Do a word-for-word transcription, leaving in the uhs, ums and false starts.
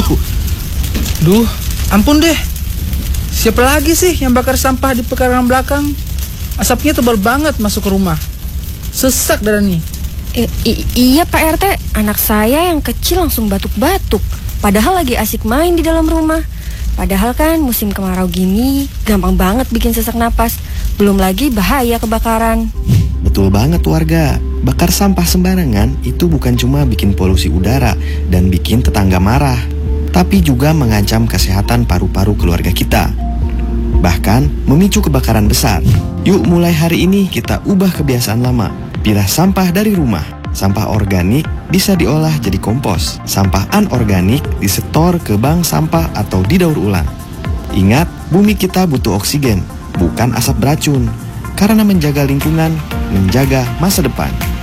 aku. Duh, ampun deh. Siapa lagi sih yang bakar sampah di pekarangan belakang? Asapnya tebal banget masuk ke rumah. Sesak darah nih. I- i- iya Pak R T, anak saya yang kecil langsung batuk-batuk. Padahal lagi asik main di dalam rumah. Padahal kan musim kemarau gini gampang banget bikin sesak napas. Belum lagi bahaya kebakaran. Betul banget warga, bakar sampah sembarangan itu bukan cuma bikin polusi udara dan bikin tetangga marah, tapi juga mengancam kesehatan paru-paru keluarga kita. Bahkan memicu kebakaran besar. Yuk mulai hari ini kita ubah kebiasaan lama. Pilah sampah dari rumah. Sampah organik bisa diolah jadi kompos. Sampah anorganik disetor ke bank sampah atau didaur ulang. Ingat, bumi kita butuh oksigen, bukan asap beracun. Karena menjaga lingkungan, menjaga masa depan.